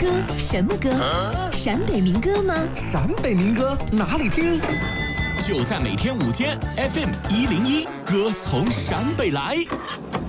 歌什么歌？陕北民歌吗？ 陕北民歌哪里听？ 就在每天午间 FM 101，歌从陕北来。